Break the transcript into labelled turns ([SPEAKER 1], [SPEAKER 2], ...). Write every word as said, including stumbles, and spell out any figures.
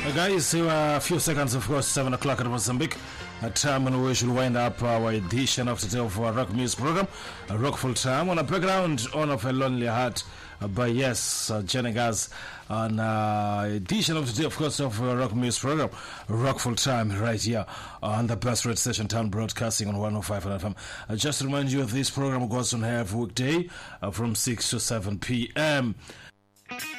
[SPEAKER 1] Guys, a few seconds, of course, seven o'clock at Mozambique, a time when we should wind up our edition of today of our rock music program, a rockful time on a background on of a lonely heart uh, by yes, uh, Jenny Gaz, an uh, edition of today, of course, of our rock music program, rockful time right here on the best red station town broadcasting on one oh five F M. Uh, just to remind you, this program goes on every weekday uh, from six to seven p m